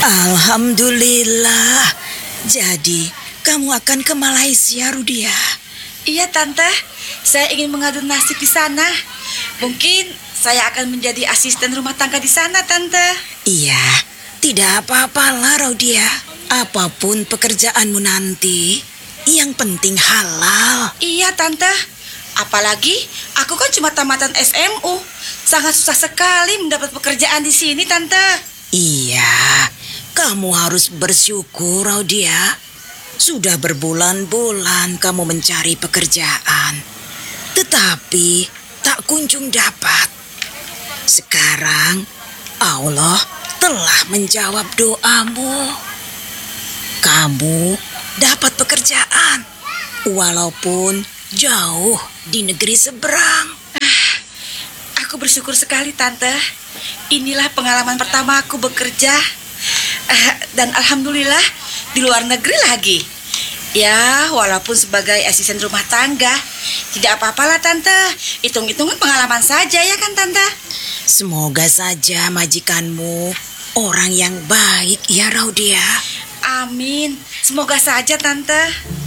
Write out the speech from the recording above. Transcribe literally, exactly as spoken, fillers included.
Alhamdulillah. Jadi, kamu akan ke Malaysia, Rudia? Iya, Tante. Saya ingin mengadu nasib di sana. Mungkin saya akan menjadi asisten rumah tangga di sana, Tante. Iya, tidak apa-apalah, Raudia. Apapun pekerjaanmu nanti, yang penting halal. Iya, Tante. Apalagi aku kan cuma tamatan S M U. Sangat susah sekali mendapat pekerjaan di sini, Tante. Iya, kamu harus bersyukur, Raudia. Sudah berbulan-bulan kamu mencari pekerjaan, tetapi tak kunjung dapat. Sekarang Allah telah menjawab doamu. Kamu dapat pekerjaan, walaupun jauh di negeri seberang. Aku bersyukur sekali, Tante. Inilah pengalaman pertama aku bekerja. Eh, dan alhamdulillah di luar negeri lagi. Ya, walaupun sebagai asisten rumah tangga, tidak apa-apalah, Tante. Hitung-hitungan pengalaman saja ya kan, Tante? Semoga saja majikanmu orang yang baik ya, Raudia. Amin. Semoga saja, Tante.